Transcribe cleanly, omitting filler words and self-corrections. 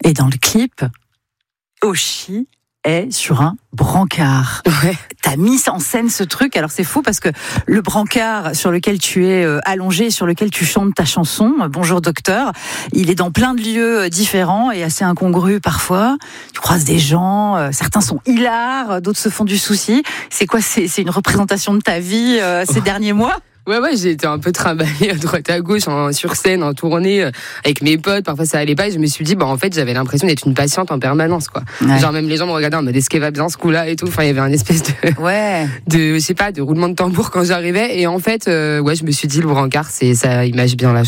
Et dans le clip, Oshi est sur un brancard. Ouais. T'as mis en scène ce truc, alors c'est fou parce que le brancard sur lequel tu es allongé, sur lequel tu chantes ta chanson, Bonjour Docteur, il est dans plein de lieux différents et assez incongru parfois. Tu croises des gens, certains sont hilars, d'autres se font du souci. C'est quoi, c'est une représentation de ta vie ces derniers mois ? Ouais, j'ai été un peu trimballée à droite à gauche, sur scène, en tournée, avec mes potes. Parfois, ça allait pas. Et je me suis dit, en fait, j'avais l'impression d'être une patiente en permanence, quoi. Ouais. Genre, même les gens me regardaient en mode, est-ce qu'elle va bien ce coup-là et tout. Enfin, il y avait un espèce de roulement de tambour quand j'arrivais. Et en fait, je me suis dit, le brancard, ça image bien la